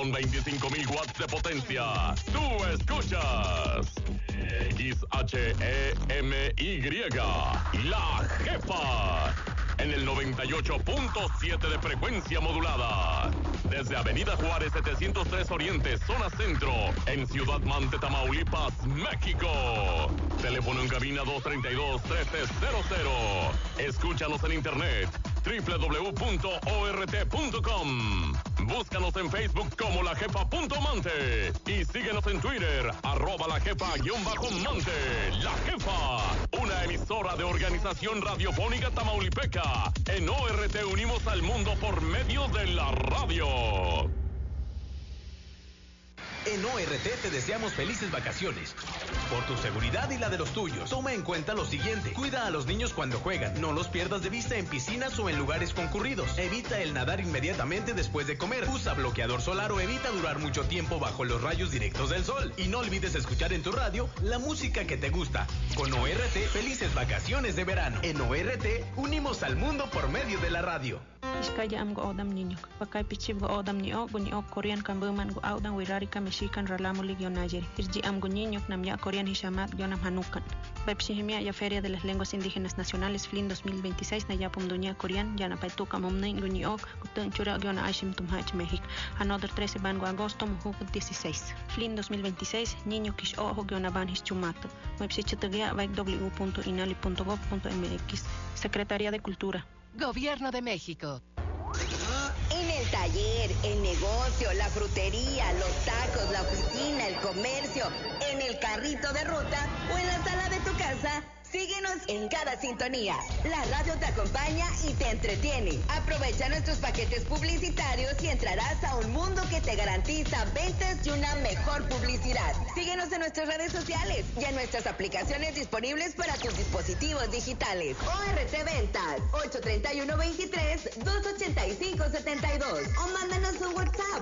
con 25,000 watts de potencia. Tú escuchas XHEMY, La Jefa, en el 98.7 de frecuencia modulada. Desde Avenida Juárez 703 Oriente, zona centro, en Ciudad Mante, Tamaulipas, México. Teléfono en cabina 232-1300. Escúchanos en internet www.ort.com. Búscanos en Facebook como lajefa.mante y síguenos en Twitter @lajefa_mante. La Jefa, una emisora de Organización Radiofónica Tamaulipeca. En ORT unimos al mundo por medio de la radio. En ORT te deseamos felices vacaciones. Por tu seguridad y la de los tuyos, toma en cuenta lo siguiente. Cuida a los niños cuando juegan. No los pierdas de vista en piscinas o en lugares concurridos. Evita el nadar inmediatamente después de comer. Usa bloqueador solar o evita durar mucho tiempo bajo los rayos directos del sol. Y no olvides escuchar en tu radio la música que te gusta. Con ORT, felices vacaciones de verano. En ORT, unimos al mundo por medio de la radio. Iskaya am go odam ninyok. Pakai pichib go odam ni o Korean kambuman go audan wirari kameshikan ralamu ligyo najeri. Irji am go ninyok nam ya Korean hishamat yonam hanukan. Pepsihimia ya Feria de las Lenguas Indígenas Nacionales FLIN 2026 na yapum dunia Korean yana paituka momnen go niok gutun chura yona ashim tumhach México. Another 13 van go agosto mujuk 16. FLIN 2026 niño kish ojo yona van hischumato. Pepsichitugia vaik w.inali.gov.mx. Secretaría de Cultura. Gobierno de México. En el taller, el negocio, la frutería, los tacos, la oficina, el comercio, en el carrito de ruta o en la sala de tu casa, síguenos en cada sintonía. La radio te acompaña y te entretiene. Aprovecha nuestros paquetes publicitarios y entrarás a un mundo que te garantiza ventas y una mejor publicidad. Síguenos en nuestras redes sociales y en nuestras aplicaciones disponibles para tus dispositivos digitales. ORT Ventas, 831-23-285-72. O mándanos un WhatsApp,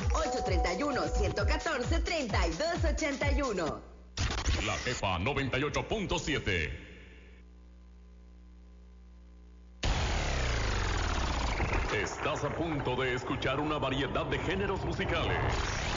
831-114-3281. La Jefa 98.7. Estás a punto de escuchar una variedad de géneros musicales.